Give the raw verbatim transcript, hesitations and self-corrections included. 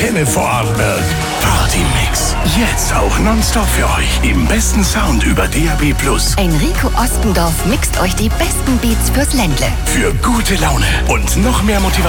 Antenne Vorarlberg. Party-Mix. Jetzt auch nonstop für euch. Im besten Sound über D A B plus. Enrico Ostendorf mixt euch die besten Beats fürs Ländle. Für gute Laune und noch mehr Motivation.